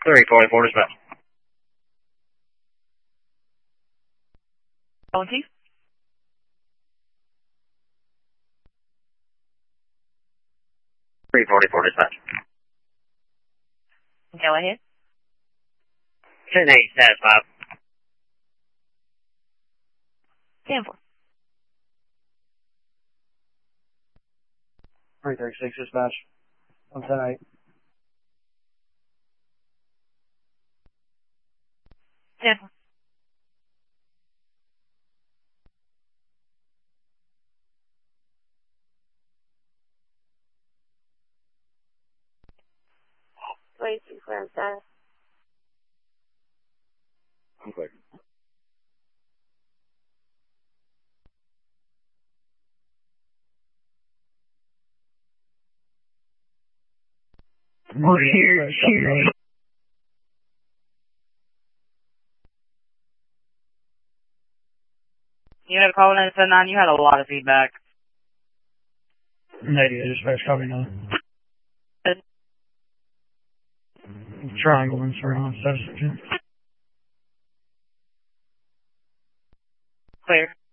344 dispatch. Calling Chief. 344 dispatch. Go ahead. 10-8, status 5. 10-4. 336 dispatch. 110-8. 10-4. Wait, you clear that. I'm clear. We're here. You had a call in at 9. You had a lot of feedback. Negative dispatch, copy now. Good. Triangle and surround, status 10. Clear.